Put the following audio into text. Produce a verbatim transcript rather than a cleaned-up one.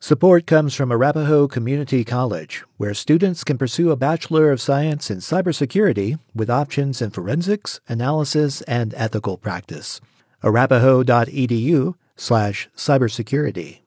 Support comes from Arapahoe Community College, where students can pursue a Bachelor of Science in Cybersecurity with options in forensics, analysis, and ethical practice. arapahoe.edu slash cybersecurity.